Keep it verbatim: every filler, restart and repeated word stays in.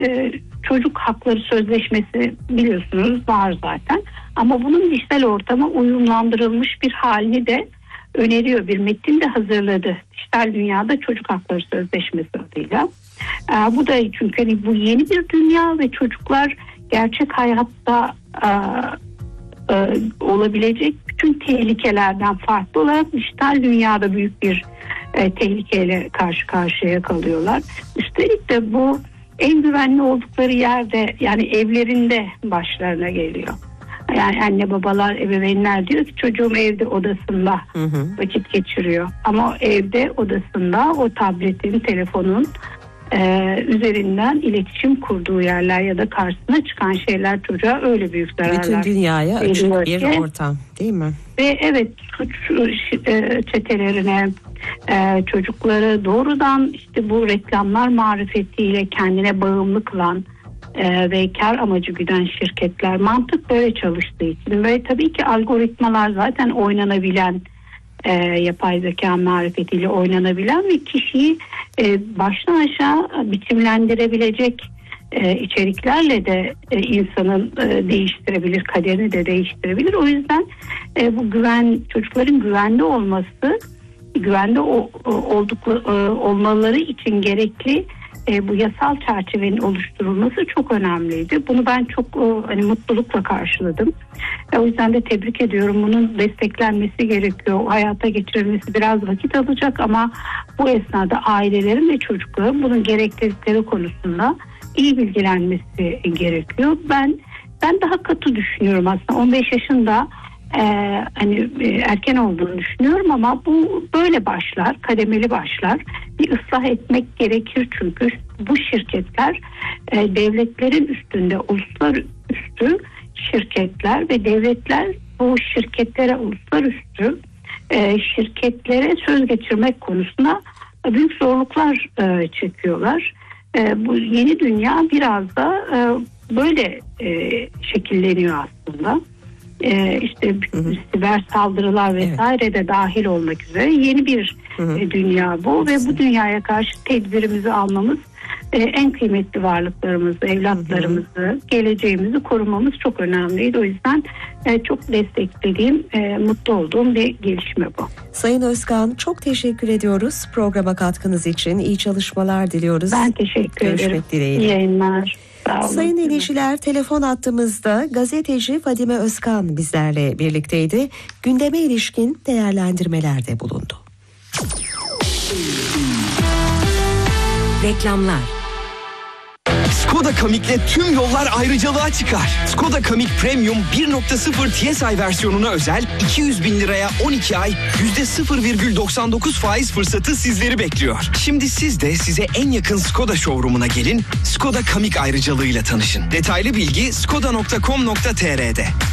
e, çocuk hakları sözleşmesi biliyorsunuz var zaten. Ama bunun dijital ortama uyumlandırılmış bir halini de öneriyor. Bir metin de hazırladı. Dijital Dünyada Çocuk Hakları Sözleşmesi adıyla. E, bu da çünkü hani bu yeni bir dünya ve çocuklar gerçek hayatta e, e, olabilecek bütün tehlikelerden farklı olarak dijital dünyada büyük bir e, tehlikeyle karşı karşıya kalıyorlar. Üstelik de bu en güvenli oldukları yerde, yani evlerinde başlarına geliyor. Yani anne babalar, ebeveynler diyor ki çocuğum evde odasında hı hı. vakit geçiriyor. Ama evde odasında o tabletin, telefonun e, üzerinden iletişim kurduğu yerler ya da karşısına çıkan şeyler çocuğa öyle büyük zararlar. Bütün dünyaya açık bir ki, ortam değil mi? Ve evet, suç e, çetelerine, e, çocukları doğrudan işte bu reklamlar marifetiyle kendine bağımlı kılan e, ve kar amacı güden şirketler, mantık böyle çalıştığı için ve tabii ki algoritmalar zaten oynanabilen, e, yapay zeka marifetiyle oynanabilen ve kişiyi e, baştan aşağı biçimlendirebilecek e, içeriklerle de e, insanın e, değiştirebilir, kaderini de değiştirebilir. O yüzden e, bu güven, çocukların güvende olması, güvende o, o, oldukları e, olmaları için gerekli e, bu yasal çerçevenin oluşturulması çok önemliydi. Bunu ben çok e, hani mutlulukla karşıladım. E, o yüzden de tebrik ediyorum. Bunun desteklenmesi gerekiyor. Hayata geçirilmesi biraz vakit alacak ama bu esnada ailelerin ve çocukların bunun gereklilikleri konusunda iyi bilgilenmesi gerekiyor. Ben ben daha katı düşünüyorum aslında. on beş yaşında e, hani e, erken olduğunu düşünüyorum ama bu böyle başlar, kademeli başlar. Bir ıslah etmek gerekir çünkü bu şirketler e, devletlerin üstünde, uluslararası şirketler ve devletler bu şirketlere, uluslararası e, şirketlere söz geçirmek konusunda büyük zorluklar e, çekiyorlar. E, bu yeni dünya biraz da e, böyle e, şekilleniyor aslında. E, işte hı hı. siber saldırılar vesaire evet. de dahil olmak üzere yeni bir hı hı. E, dünya bu ve bu dünyaya karşı tedbirimizi almamız, e, en kıymetli varlıklarımızı, evlatlarımızı, hı hı. geleceğimizi korumamız çok önemliydi. O yüzden e, çok desteklediğim, e, mutlu olduğum bir gelişme bu. Sayın Özkan, çok teşekkür ediyoruz programa katkınız için. İyi çalışmalar diliyoruz. Ben teşekkür Görüşmek ederim. dileğiyle. İyi yayınlar. Sayın dinleyiciler, telefon attığımızda gazeteci Fadime Özkan bizlerle birlikteydi. Gündeme ilişkin değerlendirmelerde bulundu. Reklamlar. Skoda Kamik'le tüm yollar ayrıcalığa çıkar. Skoda Kamik Premium bir nokta sıfır T S I versiyonuna özel iki yüz bin liraya on iki ay yüzde sıfır virgül doksan dokuz faiz fırsatı sizleri bekliyor. Şimdi siz de size en yakın Skoda showroom'una gelin, Skoda Kamik ayrıcalığıyla tanışın. Detaylı bilgi skoda nokta com nokta tr'de.